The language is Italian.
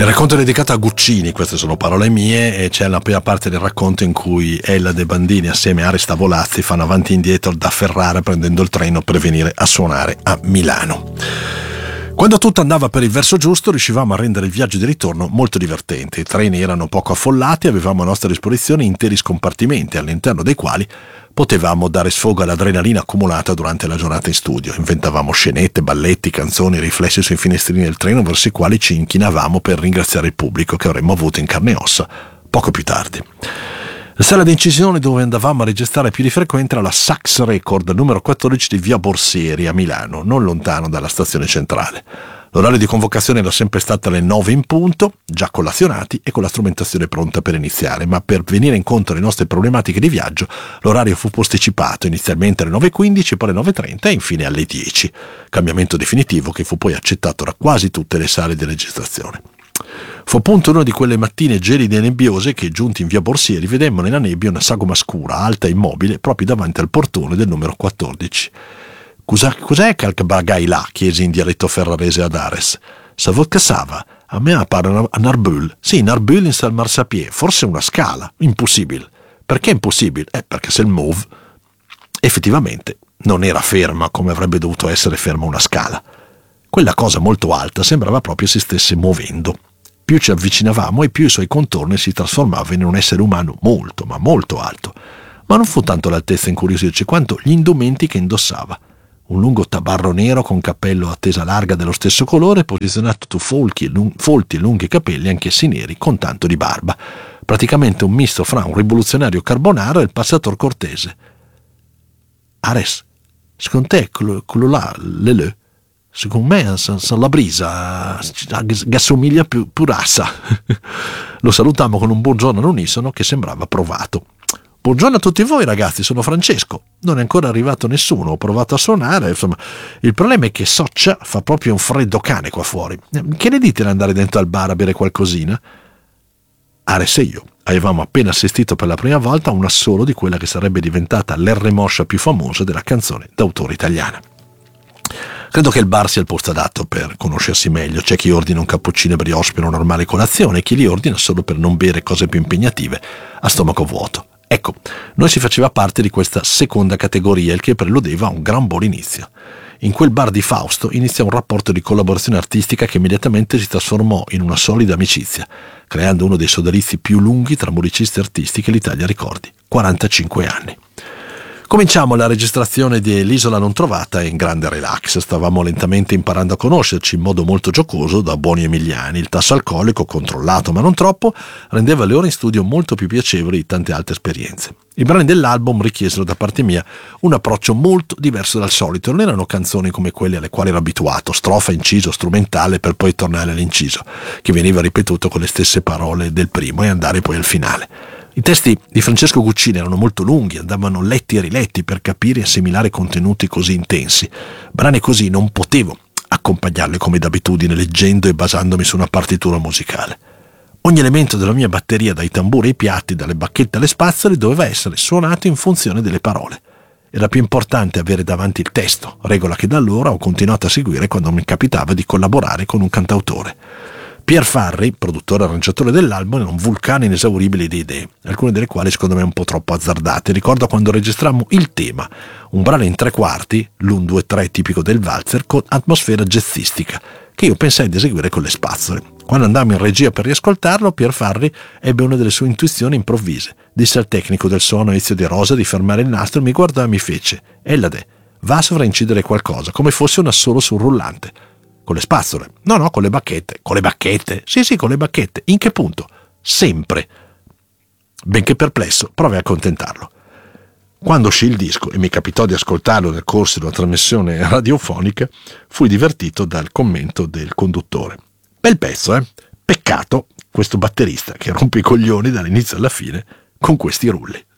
Il racconto è dedicato a Guccini, queste sono parole mie, e c'è la prima parte del racconto in cui Ella De Bandini assieme a Arista Volazzi fanno avanti e indietro da Ferrara prendendo il treno per venire a suonare a Milano. Quando tutto andava per il verso giusto riuscivamo a rendere il viaggio di ritorno molto divertente. I treni erano poco affollati e avevamo a nostra disposizione interi scompartimenti all'interno dei quali potevamo dare sfogo all'adrenalina accumulata durante la giornata in studio. Inventavamo scenette, balletti, canzoni, riflessi sui finestrini del treno verso i quali ci inchinavamo per ringraziare il pubblico che avremmo avuto in carne e ossa poco più tardi. La sala di incisione dove andavamo a registrare più di frequente era la Sax Record numero 14 di via Borsieri a Milano, non lontano dalla stazione centrale. L'orario di convocazione era sempre stato alle 9 in punto, già collazionati e con la strumentazione pronta per iniziare, ma per venire incontro alle nostre problematiche di viaggio l'orario fu posticipato inizialmente alle 9:15, poi alle 9:30 e infine alle 10, cambiamento definitivo che fu poi accettato da quasi tutte le sale di registrazione. Fu appunto una di quelle mattine gelide e nebbiose che, giunti in via Borsieri, vedemmo nella nebbia una sagoma scura, alta e immobile, proprio davanti al portone del numero 14. Cos'è quel bagai là? Chiesi in dialetto ferrarese ad Ares. Savot cassava? A me pare un arbul. Sì, un arbul in Sal Marsapié, forse una scala. Impossibile. Perché impossibile? Perché se il move effettivamente non era ferma come avrebbe dovuto essere ferma una scala. Quella cosa molto alta sembrava proprio si stesse muovendo. Più ci avvicinavamo e più i suoi contorni si trasformavano in un essere umano molto, ma molto alto. Ma non fu tanto l'altezza a incuriosirci quanto gli indumenti che indossava. Un lungo tabarro nero con cappello a tesa larga dello stesso colore, posizionato su folti e lunghi capelli anch'essi neri con tanto di barba. Praticamente un misto fra un rivoluzionario carbonaro e il passator cortese. Ares, secondo te quello là, Leleu? Secondo me la brisa che assomiglia più rassa. Lo salutammo con un buongiorno all'unisono che sembrava provato. Buongiorno a tutti voi ragazzi, sono Francesco. Non è ancora arrivato nessuno, ho provato a suonare, insomma. Il problema è che Soccia fa proprio un freddo cane qua fuori. Che ne dite di andare dentro al bar a bere qualcosina? Ares e io avevamo appena assistito per la prima volta a un assolo di quella che sarebbe diventata l'R moscia più famosa della canzone d'autore italiana. Credo che il bar sia il posto adatto per conoscersi meglio. C'è chi ordina un cappuccino e brioche per una normale colazione e chi li ordina solo per non bere cose più impegnative a stomaco vuoto. Ecco, noi si faceva parte di questa seconda categoria, il che preludeva un gran buon inizio. In quel bar di Fausto iniziò un rapporto di collaborazione artistica che immediatamente si trasformò in una solida amicizia, creando uno dei sodalizi più lunghi tra musicisti e artisti che l'Italia ricordi, 45 anni. Cominciamo la registrazione di L'Isola non trovata in grande relax. Stavamo lentamente imparando a conoscerci in modo molto giocoso da buoni emiliani. Il tasso alcolico, controllato ma non troppo, rendeva le ore in studio molto più piacevoli di tante altre esperienze. I brani dell'album richiesero da parte mia un approccio molto diverso dal solito. Non erano canzoni come quelle alle quali ero abituato, strofa, inciso, strumentale per poi tornare all'inciso, che veniva ripetuto con le stesse parole del primo e andare poi al finale. I testi di Francesco Guccini erano molto lunghi, andavano letti e riletti per capire e assimilare contenuti così intensi. Brani così non potevo accompagnarli come d'abitudine leggendo e basandomi su una partitura musicale. Ogni elemento della mia batteria, dai tamburi ai piatti, dalle bacchette alle spazzole, doveva essere suonato in funzione delle parole. Era più importante avere davanti il testo, regola che da allora ho continuato a seguire quando mi capitava di collaborare con un cantautore. Pier Farri, produttore e arrangiatore dell'album, era un vulcano inesauribile di idee, alcune delle quali secondo me un po' troppo azzardate. Ricordo quando registrammo Il Tema, un brano in 3/4, l'1-2-3 tipico del valzer, con atmosfera jazzistica, che io pensai di eseguire con le spazzole. Quando andammo in regia per riascoltarlo, Pier Farri ebbe una delle sue intuizioni improvvise. Disse al tecnico del suono Ezio De Rosa di fermare il nastro e mi guardò e mi fece: Ellade, va a sovraincidere qualcosa, come fosse un assolo sul rullante. Con le spazzole? No, con le bacchette. Con le bacchette? Sì, con le bacchette. In che punto? Sempre. Benché perplesso, provai a accontentarlo. Quando uscì il disco e mi capitò di ascoltarlo nel corso di una trasmissione radiofonica, fui divertito dal commento del conduttore. Bel pezzo, eh? Peccato questo batterista che rompe i coglioni dall'inizio alla fine con questi rulli.